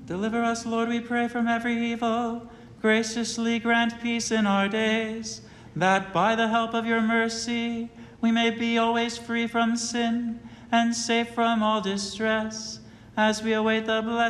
Deliver us, Lord, we pray, from every evil. Graciously grant peace in our days, that by the help of your mercy we may be always free from sin and safe from all distress, as we await the blessing